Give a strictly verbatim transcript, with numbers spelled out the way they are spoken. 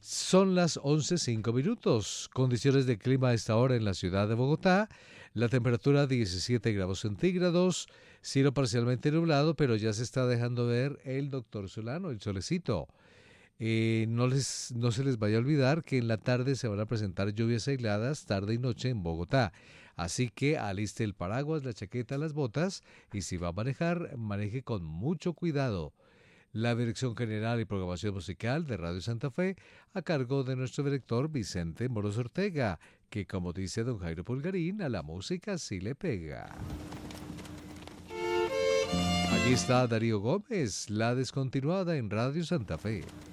Son las once cinco minutos. Condiciones de clima a esta hora en la ciudad de Bogotá. La temperatura diecisiete grados centígrados. Cielo parcialmente nublado, pero ya se está dejando ver el doctor Solano, el solecito. Eh, no, les, no se les vaya a olvidar que en la tarde se van a presentar lluvias aisladas tarde y noche en Bogotá. Así que aliste el paraguas, la chaqueta, las botas y si va a manejar, maneje con mucho cuidado. La dirección general y programación musical de Radio Santa Fe a cargo de nuestro director Vicente Moros Ortega, que como dice don Jairo Pulgarín, a la música sí le pega. Allí está Darío Gómez, la descontinuada en Radio Santa Fe.